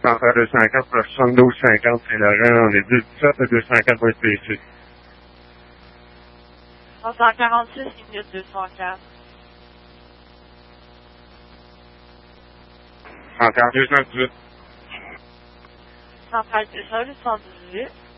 Centre 204 pour 7250 Saint-Laurent, on est 10-17 à 204 VPC. 346 minutes 204. Centre 218. Centrale 218.